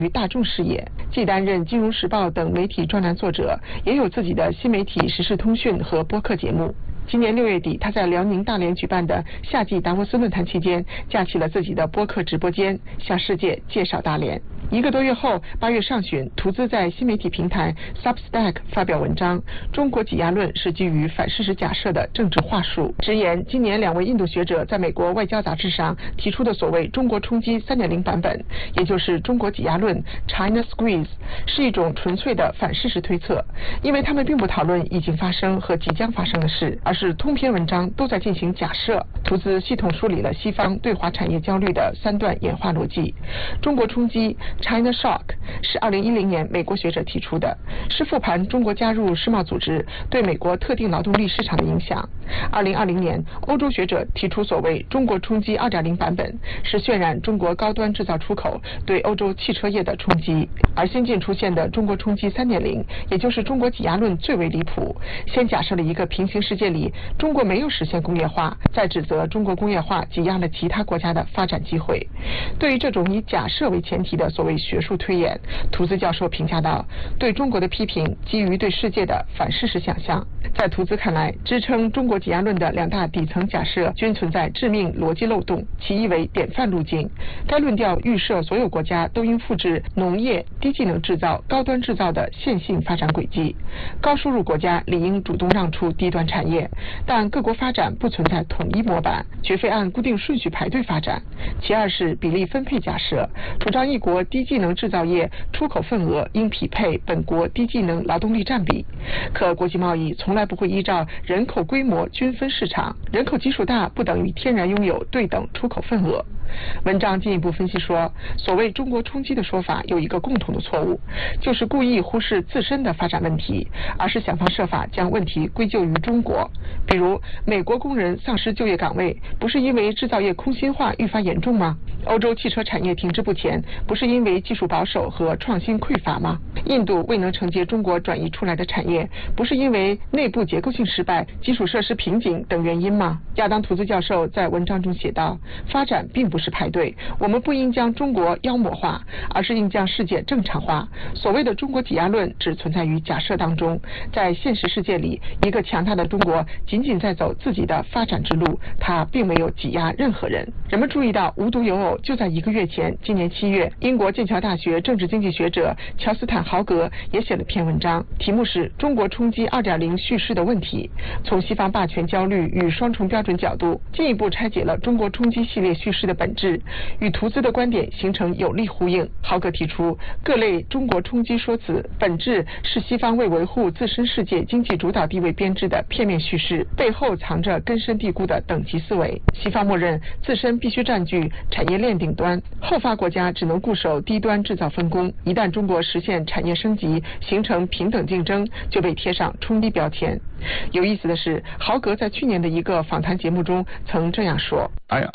于大众视野，既担任《金融时报》等媒体专栏作者，也有自己的新媒体时事通讯和播客节目。今年6月底，他在辽宁大连举办的夏季达沃斯论坛期间，架起了自己的播客直播间，向世界介绍大连。1个多月后，8月上旬，图兹在新媒体平台 Substack 发表文章，中国挤压论是基于反事实假设的政治话术，直言今年2位印度学者在美国外交杂志上提出的所谓中国冲击 3.0 版本，也就是中国挤压论 China Squeeze， 是一种纯粹的反事实推测，因为他们并不讨论已经发生和即将发生的事，而是通篇文章都在进行假设。图兹系统梳理了西方对华产业焦虑的3段演化逻辑。中国冲击 China Shock 是2010年美国学者提出的，是复盘中国加入世贸组织对美国特定劳动力市场的影响。2020年，欧洲学者提出所谓中国冲击 2.0 版本，是渲染中国高端制造出口对欧洲汽车业的冲击。而新近出现的中国冲击 3.0， 也就是中国挤压论最为离谱，先假设了一个平行世界里中国没有实现工业化，再指责中国工业化挤压了其他国家的发展机会。对于这种以假设为前提的所谓学术推演，图兹教授评价道，对中国的批评基于对世界的反事实想象。在图兹看来，支撑中国挤压论的2大底层假设均存在致命逻辑漏洞，其一为典范路径。该论调预设所有国家都应复制农业、低技能制造、高端制造的线性发展轨迹，高收入国家理应主动让出低端产业，但各国发展不存在统一模板，绝非按固定顺序排队发展。其二是比例分配假设，主张一国低技能制造业出口份额应匹配本国低技能劳动力占比。可国际贸易从来不会依照人口规模均分市场，人口基数大不等于天然拥有对等出口份额。文章进一步分析说，所谓中国冲击的说法有一个共同的错误，就是故意忽视自身的发展问题，而是想方设法将问题归咎于中国。比如美国工人丧失就业岗位，不是因为制造业空心化愈发严重吗？欧洲汽车产业停滞不前，不是因为技术保守和创新匮乏吗？印度未能承接中国转移出来的产业，不是因为内部结构性失败、基础设施瓶颈等原因吗？亚当·图兹教授在文章中写道，发展并不是排队，我们不应将中国妖魔化，而是应将世界正常化。所谓的中国挤压论只存在于假设当中，在现实世界里，一个强大的中国仅仅在走自己的发展之路，它并没有挤压任何人。人们注意到无独有偶，就在1个月前，今年7月，英国剑桥大学政治经济学者乔斯坦·豪格也写了篇文章，题目是中国冲击 2.0 叙事的问题，从西方霸权焦虑与双重标准角度，进一步拆解了中国冲击系列叙事的本质，与图兹的观点形成有力呼应。豪格提出，各类中国冲击说辞本质是西方为维护自身世界经济主导地位编织的片面叙事，背后藏着根深蒂固的等级思维。西方默认自身必须占据产业链顶端，后发国家只能固守低端制造分工，一旦中国实现产业升级，形成平等竞争，就被贴上冲击标签。有意思的是，豪格在去年的一个访谈节目中曾这样说。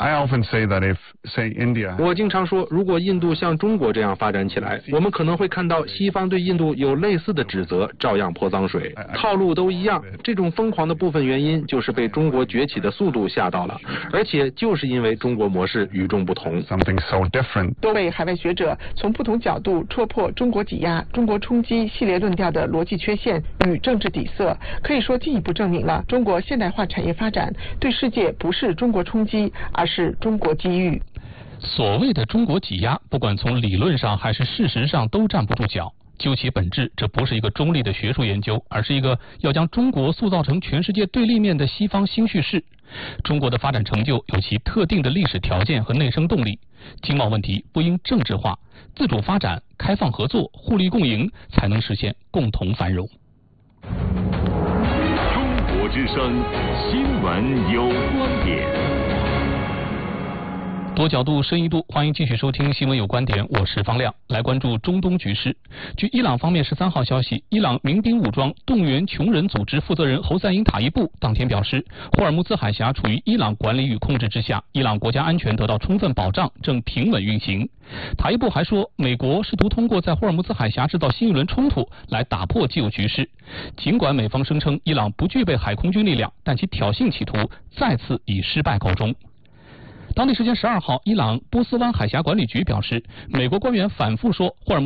我经常说，如果印度像中国这样发展起来，我们可能会看到西方对印度有类似的指责，照样泼脏水，套路都一样。这种疯狂的部分原因就是被中国崛起的速度吓到了，而且就是因为中国模式与众不同。 多位海外学者从不同角度戳破中国挤压、中国冲击系列论调的逻辑缺陷与政治底色，可以说进一步证明了中国现代化产业发展对世界不是中国冲击，而是中国机遇。 所谓的中国挤压，不管从理论上还是事实上都站不住脚。究其本质，这不是一个中立的学术研究，而是一个要将中国塑造成全世界对立面的西方新叙事。中国的发展成就有其特定的历史条件和内生动力，经贸问题不应政治化，自主发展、开放合作、互利共赢，才能实现共同繁荣。 中国之声，新闻有观点。 多角度、深一度，欢迎继续收听新闻有观点，我是方亮。来关注中东局势。据伊朗方面13号消息，伊朗民兵武装动员穷人组织负责人侯赛因塔伊布当天表示，霍尔木兹海峡处于伊朗管理与控制之下，伊朗国家安全得到充分保障，正平稳运行。塔伊布还说，美国试图通过在霍尔木兹海峡制造新一轮冲突来打破既有局势。尽管美方声称伊朗不具备海空军力量，但其挑衅企图再次以失败告终。 当地时间12号，伊朗波斯湾海峡管理局表示，美国官员反复说霍尔木